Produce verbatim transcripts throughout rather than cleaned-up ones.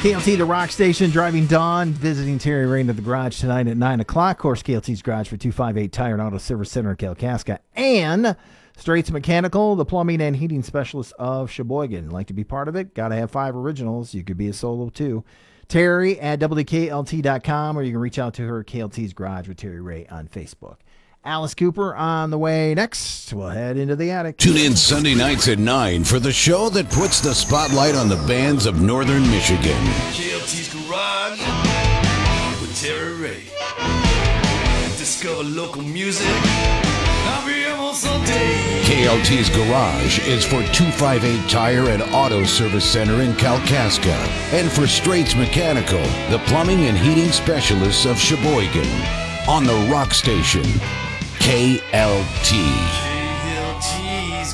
K L T, the rock station, driving Dawn, visiting Terry Rain at the garage tonight at nine o'clock. Of course, K L T's garage for two fifty-eight Tire and Auto Service Center in Kalkaska. And Straits Mechanical, the plumbing and heating specialist of Sheboygan. Like to be part of it? Got to have five originals. You could be a solo too. Terry at W K L T dot com, or you can reach out to her at K L T's Garage with Terry Ray on Facebook. Alice Cooper on the way next. We'll head into the attic. Tune in Sunday nights at nine for the show that puts the spotlight on the bands of Northern Michigan. K L T's Garage with Terry Ray. Discover local music. I'll be almost all day. K L T's Garage is for two fifty-eight Tire and Auto Service Center in Kalkaska. And for Straits Mechanical, the plumbing and heating specialists of Sheboygan. On the rock station, K L T. K L T's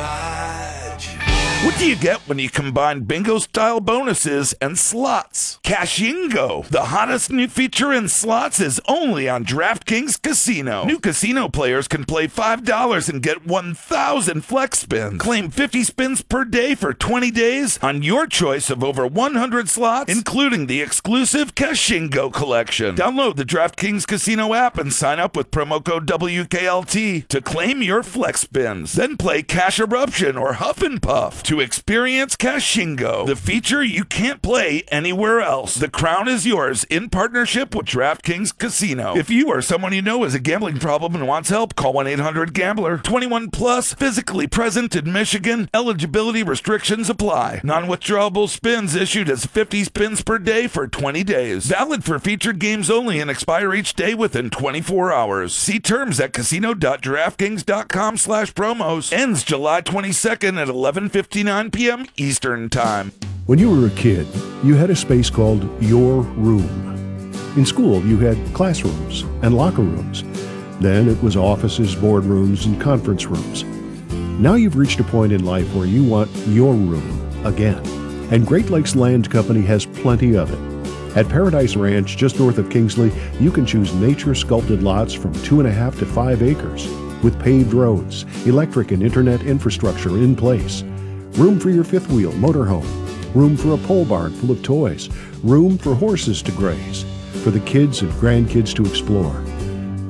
Garage. What do you get when you combine bingo-style bonuses and slots? Cashingo, the hottest new feature in slots, is only on DraftKings Casino. New casino players can play five dollars and get one thousand flex spins. Claim fifty spins per day for twenty days on your choice of over one hundred slots, including the exclusive Cashingo collection. Download the DraftKings Casino app and sign up with promo code W K L T to claim your flex spins. Then play Cash Eruption or Huff and Puff to experience Cashingo, the feature you can't play anywhere else. The crown is yours in partnership with DraftKings Casino. If you or someone you know has a gambling problem and wants help, call one eight hundred gambler. twenty-one plus, physically present in Michigan. Eligibility restrictions apply. Non-withdrawable spins issued as fifty spins per day for twenty days. Valid for featured games only and expire each day within twenty-four hours. See terms at casino.draftkings.com slash promos. Ends July twenty-second at eleven fifty-nine p.m. Eastern Time. When you were a kid, you had a space called your room. In school, you had classrooms and locker rooms. Then it was offices, boardrooms, and conference rooms. Now you've reached a point in life where you want your room again. And Great Lakes Land Company has plenty of it. At Paradise Ranch, just north of Kingsley, you can choose nature-sculpted lots from two and a half to five acres with paved roads, electric and internet infrastructure in place. Room for your fifth wheel motorhome. Room for a pole barn full of toys. Room for horses to graze. For the kids and grandkids to explore.